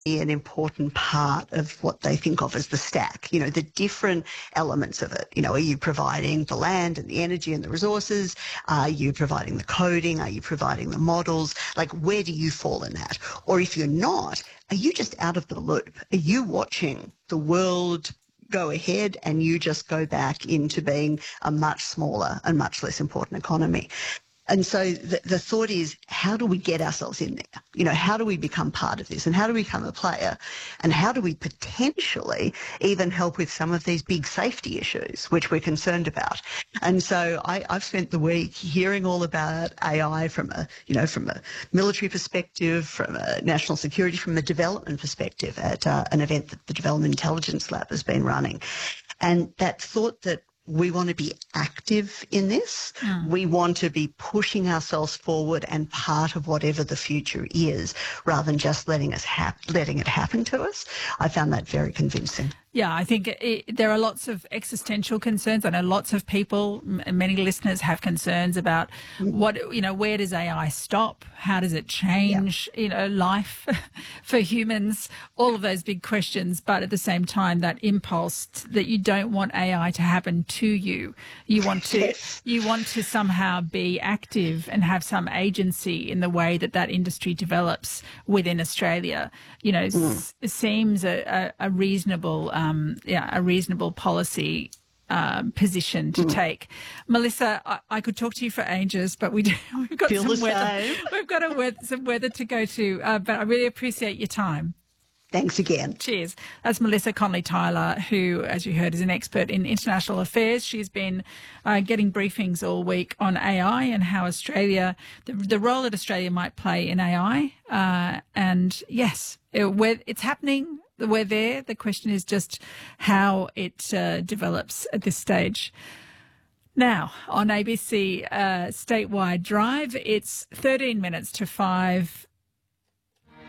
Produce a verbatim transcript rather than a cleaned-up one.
an important part of what they think of as the stack, you know, the different elements of it. You know, are you providing the land and the energy and the resources? Are you providing the coding? Are you providing the models? Like, where do you fall in that? Or if you're not, are you just out of the loop? Are you watching the world go ahead and you just go back into being a much smaller and much less important economy? And so the, the thought is, how do we get ourselves in there? You know, how do we become part of this? And how do we become a player? And how do we potentially even help with some of these big safety issues, which we're concerned about? And so I, I've spent the week hearing all about A I from a, you know, from a military perspective, from a national security, from a development perspective at uh, an event that the Development Intelligence Lab has been running. And that thought that we want to be active in this. Mm. We want to be pushing ourselves forward and part of whatever the future is, rather than just letting us hap- letting it happen to us. I found that very convincing. Yeah, I think it, there are lots of existential concerns. I know lots of people, m- many listeners have concerns about what, you know, where does A I stop? How does it change, yeah. you know, life for humans? All of those big questions. But at the same time, that impulse that you don't want A I to happen to you. You want to, yes. you want to somehow be active and have some agency in the way that that industry develops within Australia. You know, mm. s- seems a, a, a reasonable. Um, yeah, a reasonable policy um, position to mm. take. Melissa, I, I could talk to you for ages, but we do, we've got Feel some the weather. same. We've got a weather, some weather to go to. Uh, but I really appreciate your time. Thanks again. Cheers. That's Melissa Conley-Tyler, who, as you heard, is an expert in international affairs. She's been uh, getting briefings all week on A I and how Australia, the, the role that Australia might play in A I. Uh, and yes, it, where it's happening. We're there. The question is just how it uh, develops at this stage. Now, on A B C uh, Statewide Drive, it's thirteen minutes to five.